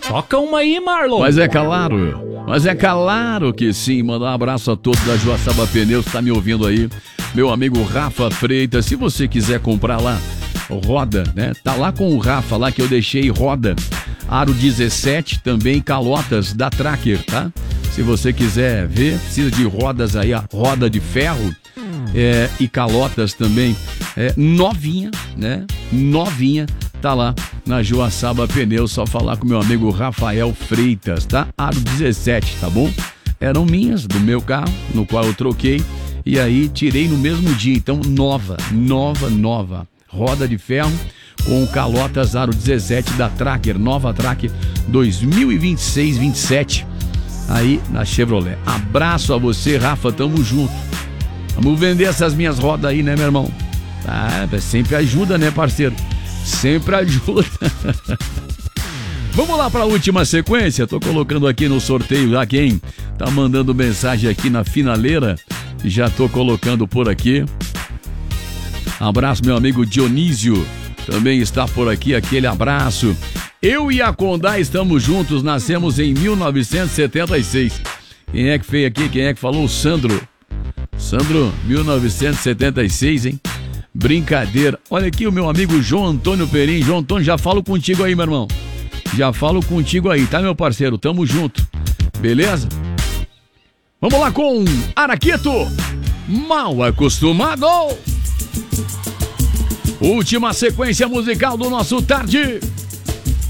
Toca uma aí, Marlon. Mas é claro que sim. Mandar um abraço a todos da Joaçaba Pneus que tá me ouvindo aí. Meu amigo Rafa Freitas, se você quiser comprar lá, roda, né? Tá lá com o Rafa lá que eu deixei roda. Aro 17, também calotas da Tracker, tá? Se você quiser ver, precisa de rodas aí, a roda de ferro e calotas também, novinha, né? Novinha, tá lá na Joaçaba Pneus, só falar com meu amigo Rafael Freitas, tá? Aro 17, tá bom? Eram minhas, do meu carro, no qual eu troquei, e aí tirei no mesmo dia, então nova, roda de ferro, com calotas aro 17 da Tracker, nova Tracker 2026-27, aí na Chevrolet. Abraço a você, Rafa, tamo junto. Vamos vender essas minhas rodas aí, né, meu irmão? Sempre ajuda, né, parceiro? Sempre ajuda. Vamos lá para a última sequência. Tô colocando aqui no sorteio já quem tá mandando mensagem aqui na finaleira. Já tô colocando por aqui. Abraço, meu amigo Dionísio. Também está por aqui, aquele abraço. Eu e a Condá estamos juntos, nascemos em 1976. Quem é que fez aqui? Quem é que falou? O Sandro. Sandro, 1976, hein? Brincadeira. Olha aqui o meu amigo João Antônio Perim. João Antônio, já falo contigo aí, meu irmão. Já falo contigo aí, tá, meu parceiro? Tamo junto. Beleza? Vamos lá com Araqueto. Mal acostumado. Última sequência musical do nosso Tarde.